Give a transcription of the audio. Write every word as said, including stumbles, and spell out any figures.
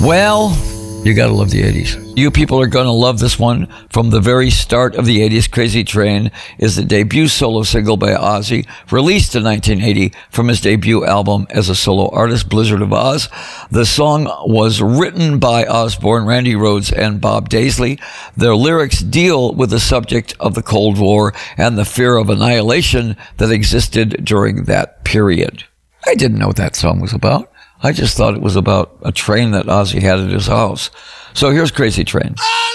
Well, you gotta love the eighties. You people are gonna love this one. From the very start of the eighties, Crazy Train is the debut solo single by Ozzy, released in nineteen eighty from his debut album as a solo artist, Blizzard of Oz. The song was written by Osbourne, Randy Rhoads, and Bob Daisley. Their lyrics deal with the subject of the Cold War and the fear of annihilation that existed during that period. I didn't know what that song was about. I just thought it was about a train that Ozzy had at his house. So here's Crazy Train.